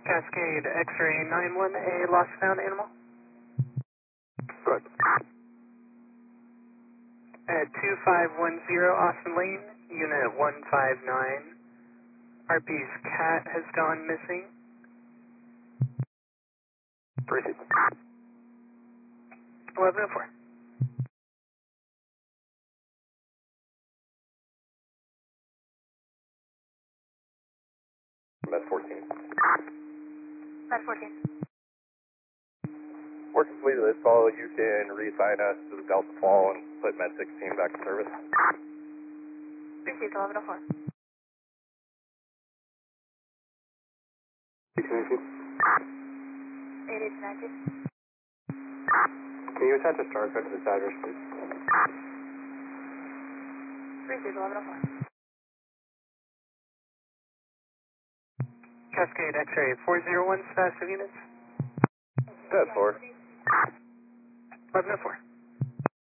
Cascade X-ray 9-1, a lost found animal. Good. At 2510 Austin Lane, unit 159. RP's cat has gone missing. Proceed. 1104. Med 14. Med 14. Work completed this call. You can reassign us to the Delta Fall and put Med 16 back in service. Received 1104. 8819. Can you attach a star code to this address, please? Received 1104. Cascade X-ray 401, status of units. That's 4. 1104.